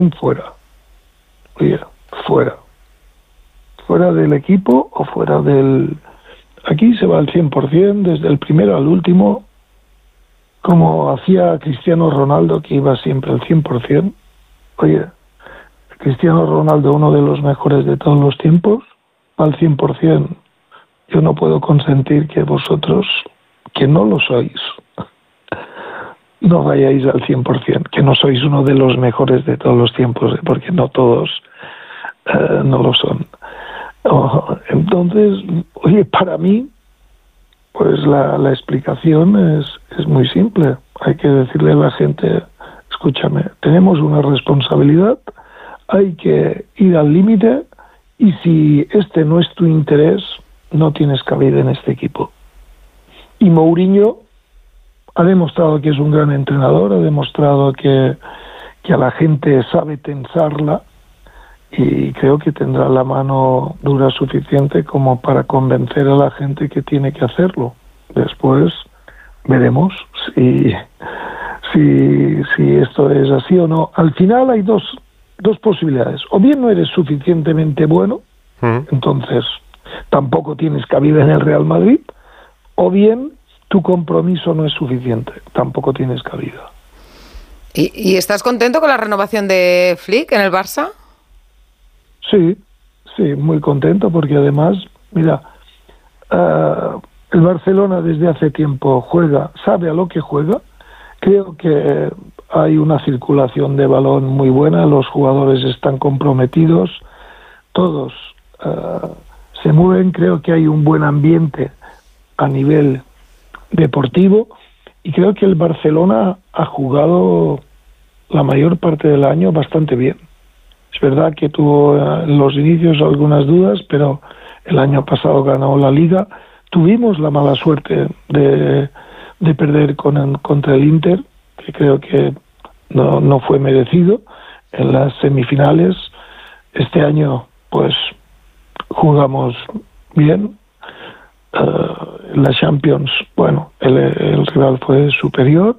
fuera. Oye, fuera. Fuera del equipo o fuera del... Aquí se va al 100%, desde el primero al último, como hacía Cristiano Ronaldo, que iba siempre al 100%. Oye, Cristiano Ronaldo, uno de los mejores de todos los tiempos, al 100%. Yo no puedo consentir que vosotros, que no lo sois, no vayáis al 100%, que no sois uno de los mejores de todos los tiempos, porque no todos no lo son. Entonces, oye, para mí, pues la explicación es muy simple. Hay que decirle a la gente, escúchame, tenemos una responsabilidad, hay que ir al límite, y si este no es tu interés, no tienes cabida en este equipo. Y Mourinho ha demostrado que es un gran entrenador, ha demostrado que a la gente sabe tensarla, y creo que tendrá la mano dura suficiente como para convencer a la gente que tiene que hacerlo. Después veremos si esto es así o no. Al final hay dos posibilidades. O bien no eres suficientemente bueno, entonces tampoco tienes cabida en el Real Madrid, o bien tu compromiso no es suficiente, tampoco tienes cabida. ¿Y estás contento con la renovación de Flick en el Barça? Sí, muy contento, porque además, mira, el Barcelona desde hace tiempo sabe a lo que juega. Creo que hay una circulación de balón muy buena, los jugadores están comprometidos, todos se mueven, creo que hay un buen ambiente a nivel deportivo, y creo que el Barcelona ha jugado la mayor parte del año bastante bien. Es verdad que tuvo en los inicios algunas dudas, pero el año pasado ganó la Liga. Tuvimos la mala suerte de perder contra el Inter, que creo que no fue merecido en las semifinales. Este año, pues, jugamos bien. La Champions, bueno, el rival fue superior,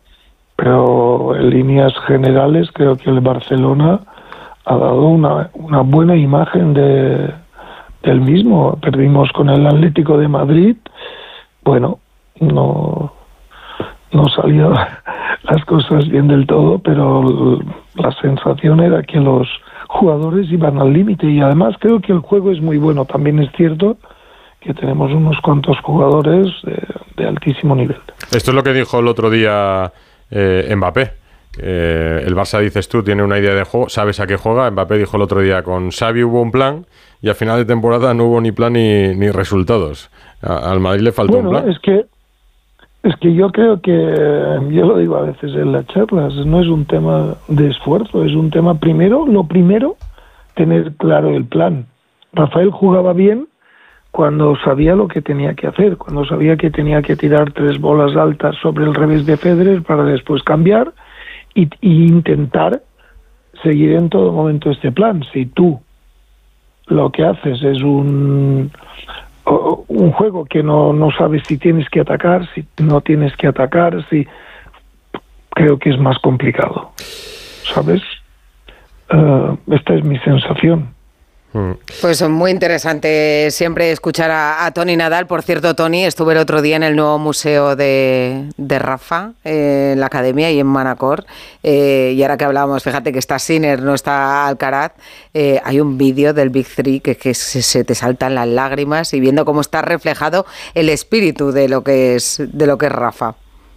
pero en líneas generales creo que el Barcelona ha dado una buena imagen del mismo. Perdimos con el Atlético de Madrid. Bueno, no salió las cosas bien del todo, pero la sensación era que los jugadores iban al límite, y además creo que el juego es muy bueno. También es cierto que tenemos unos cuantos jugadores de altísimo nivel. Esto es lo que dijo el otro día Mbappé. El Barça, dices tú, tiene una idea de juego, sabes a qué juega. Mbappé dijo el otro día, con Xavi hubo un plan y a final de temporada no hubo ni plan ni resultados. Al Madrid le faltó un plan. Es que yo creo que, yo lo digo a veces en las charlas, no es un tema de esfuerzo, es un tema lo primero, tener claro el plan. Rafael jugaba bien cuando sabía lo que tenía que hacer, cuando sabía que tenía que tirar 3 bolas altas sobre el revés de Federer para después cambiar y intentar seguir en todo momento este plan. Si tú lo que haces es un juego que no sabes si tienes que atacar, si no tienes que atacar, creo que es más complicado, ¿sabes? Esta es mi sensación. Pues muy interesante siempre escuchar a Toni Nadal. Por cierto, Toni, estuve el otro día en el nuevo museo de Rafa, en la academia y en Manacor, y ahora que hablábamos, fíjate que está Sinner, no está Alcaraz, hay un vídeo del Big Three que se te saltan las lágrimas, y viendo cómo está reflejado el espíritu de lo que es Rafa.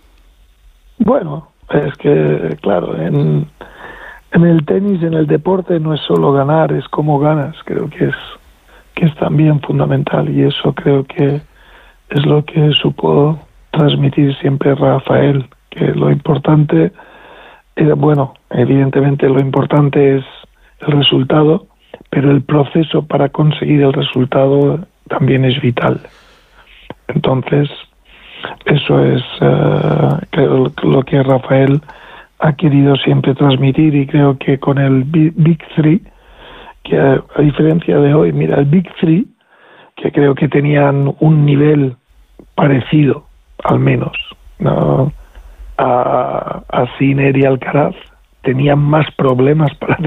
Bueno, es que claro, en el tenis, en el deporte, no es solo ganar, es cómo ganas. Creo que es también fundamental, y eso creo que es lo que supo transmitir siempre Rafael, que lo importante era, bueno, evidentemente lo importante es el resultado, pero el proceso para conseguir el resultado también es vital. Entonces, eso es creo lo que Rafael ha querido siempre transmitir, y creo que con el Big Three, que a diferencia de hoy, mira, el Big Three, que creo que tenían un nivel parecido, al menos, ¿no?, a Sinner y Alcaraz, tenían más problemas para